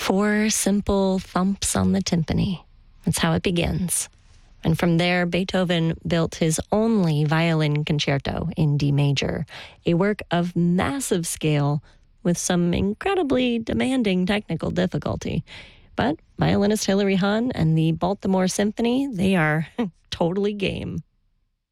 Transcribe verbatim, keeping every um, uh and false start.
Four simple thumps on the timpani. That's how it begins. And from there, Beethoven built his only violin concerto in D major, a work of massive scale with some incredibly demanding technical difficulty. But violinist Hilary Hahn and the Baltimore Symphony, they are totally game.